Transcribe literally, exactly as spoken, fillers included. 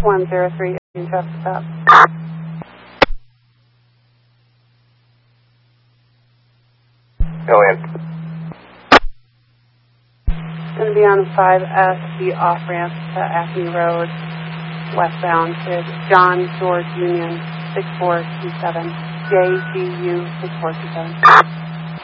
one zero three, traffic stop. Go in. It's going to be on five S, the off-ramp to Acme Road, westbound to John George Union six four two seven, J G U six four two seven.